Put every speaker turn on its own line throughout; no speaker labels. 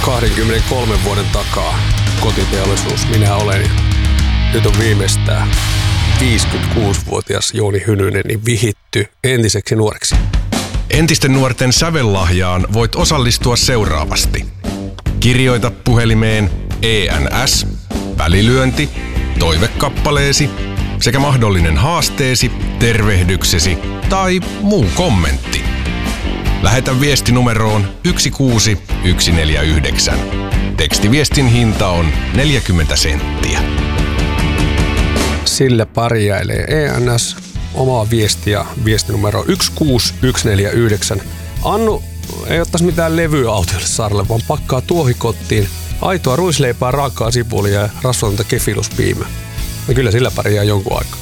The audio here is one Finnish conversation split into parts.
23 vuoden takaa kotiteollisuus minä olen. Nyt on viimeistään 56-vuotias Jouni Hynynen niin vihitty entiseksi nuoreksi.
Entisten nuorten sävellahjaan voit osallistua seuraavasti. Kirjoita puhelimeen ENS, välilyönti, toivekappaleesi sekä mahdollinen haasteesi, tervehdyksesi tai muu kommentti. Lähetä viesti numeroon 16149. Tekstiviestin hinta on 40 senttiä.
Sillä pärjäilee ENS omaa viestiä viestinumero 16149. Annu ei ottaisi mitään levyä autiolle saarelle, vaan pakkaa tuohikottiin aitoa ruisleipää, raakaa sipulia ja rasvatonta kefiluspiimää. Ja kyllä sillä pärjää jonkun aikaa.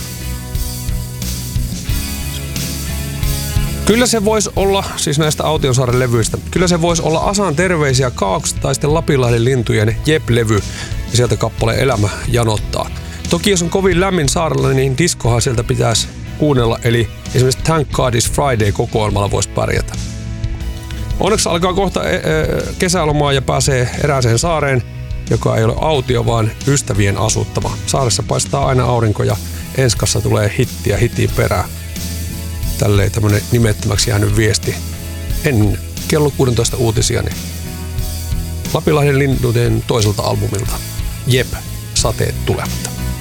Kyllä se voisi olla, siis näistä Autiosaaren levyistä, kyllä se voisi olla Asan terveisiä Kaakosta tai sitten Lapinlahden lintujen Jep-levy ja sieltä kappale Elämä janottaa. Toki jos on kovin lämmin saarella, niin diskohan sieltä pitäisi kuunnella, eli esimerkiksi Thank God It's Friday-kokoelmalla voisi pärjätä. Onneksi alkaa kohta kesälomaa ja pääsee erääseen saareen, joka ei ole autio, vaan ystävien asuttama. Saaressa paistaa aina aurinko ja enskassa tulee hittiä hitin perään. Tälleen tämmönen nimettömäksi jäänyt viesti. Ennen kello 16 uutisia, niin Lapinlahden lintujen toiselta albumilta. Jep, sateet tulematta.